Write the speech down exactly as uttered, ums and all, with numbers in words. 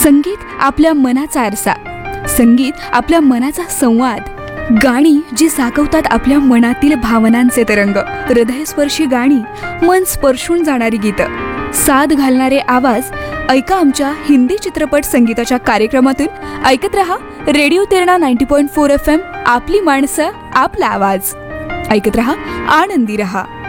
संगीत आपल्या मनाचा आरसा, संगीत आपल्या मनाचा संवाद, गाणी जी साकवतात आपल्या मनातील भावनांचे तरंग, हृदयस्पर्शी गाणी, मन स्पर्शून जाणारी गीतं, साद घालणारे आवाज. ऐका आमच्या हिंदी चित्रपट संगीताच्या कार्यक्रमातून. ऐकत रहा radio Terna ninety point four F M. आपली माणसं, आपला आवाज. ऐकत रहा, आनंदी रहा.